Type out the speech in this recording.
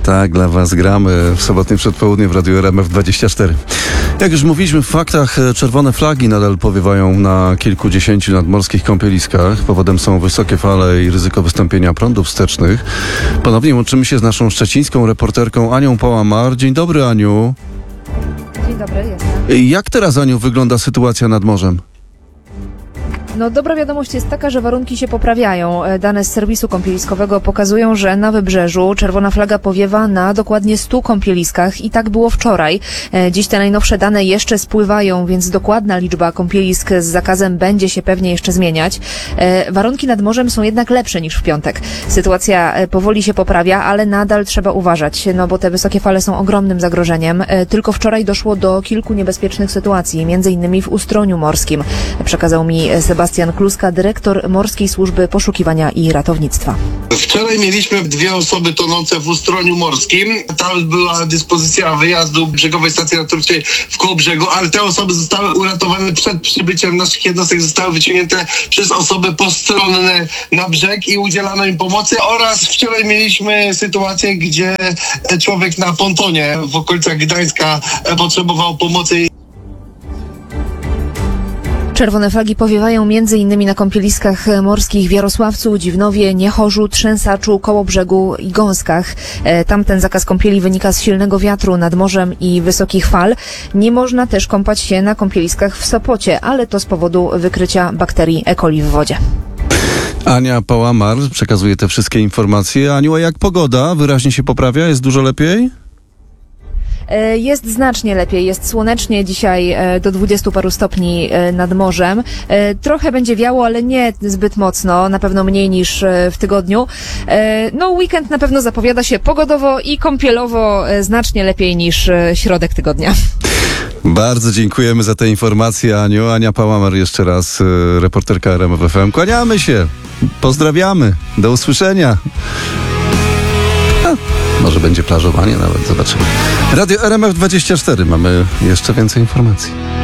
Tak, dla Was gramy w sobotnie przedpołudnie w Radiu RMF24. Jak już mówiliśmy w faktach, czerwone flagi nadal powiewają na kilkudziesięciu nadmorskich kąpieliskach. Powodem są wysokie fale i ryzyko wystąpienia prądów wstecznych. Ponownie łączymy się z naszą szczecińską reporterką Anią Pałamar. Dzień dobry, Aniu. Dzień dobry, jestem. Jak teraz, Aniu, wygląda sytuacja nad morzem? No, dobra wiadomość jest taka, że warunki się poprawiają. Dane z serwisu kąpieliskowego pokazują, że na Wybrzeżu czerwona flaga powiewa na dokładnie 100 kąpieliskach i tak było wczoraj. Dziś te najnowsze dane jeszcze spływają, więc dokładna liczba kąpielisk z zakazem będzie się pewnie jeszcze zmieniać. Warunki nad morzem są jednak lepsze niż w piątek. Sytuacja powoli się poprawia, ale nadal trzeba uważać, no bo te wysokie fale są ogromnym zagrożeniem. Tylko wczoraj doszło do kilku niebezpiecznych sytuacji, między innymi w Ustroniu Morskim. Przekazał mi Sebastian Kluska, dyrektor Morskiej Służby Poszukiwania i Ratownictwa. Wczoraj mieliśmy 2 osoby tonące w Ustroniu Morskim. Tam była dyspozycja wyjazdu brzegowej stacji ratowniczej w Kołobrzegu, ale te osoby zostały uratowane przed przybyciem naszych jednostek, zostały wyciągnięte przez osoby postronne na brzeg i udzielano im pomocy. Oraz wczoraj mieliśmy sytuację, gdzie człowiek na pontonie w okolicach Gdańska potrzebował pomocy. Czerwone flagi powiewają m.in. na kąpieliskach morskich w Jarosławcu, Dziwnowie, Niechorzu, Trzęsaczu, Kołobrzegu i Gąskach. Tamten zakaz kąpieli wynika z silnego wiatru nad morzem i wysokich fal. Nie można też kąpać się na kąpieliskach w Sopocie, ale to z powodu wykrycia bakterii E. coli w wodzie. Ania Pałamar przekazuje te wszystkie informacje. Aniu, a jak pogoda? Wyraźnie się poprawia? Jest dużo lepiej? Jest znacznie lepiej, jest słonecznie dzisiaj do 20 paru stopni nad morzem. Trochę będzie wiało, ale nie zbyt mocno, na pewno mniej niż w tygodniu. No, weekend na pewno zapowiada się pogodowo i kąpielowo znacznie lepiej niż środek tygodnia. Bardzo dziękujemy za te informacje, Aniu. Ania Pałamar jeszcze raz, reporterka RMF FM. Kłaniamy się, pozdrawiamy, do usłyszenia. Może będzie plażowanie nawet, zobaczymy. Radio RMF24, mamy jeszcze więcej informacji.